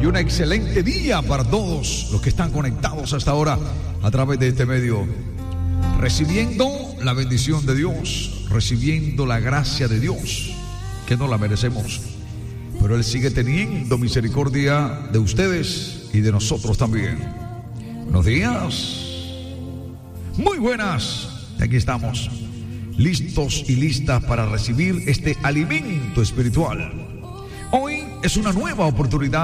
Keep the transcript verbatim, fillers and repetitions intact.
y un excelente día para todos los que están conectados hasta ahora a través de este medio, recibiendo la bendición de Dios, recibiendo la gracia de Dios, que no la merecemos, pero Él sigue teniendo misericordia de ustedes y de nosotros también. Buenos días, muy buenas, aquí estamos, listos y listas para recibir este alimento espiritual. Hoy es una nueva oportunidad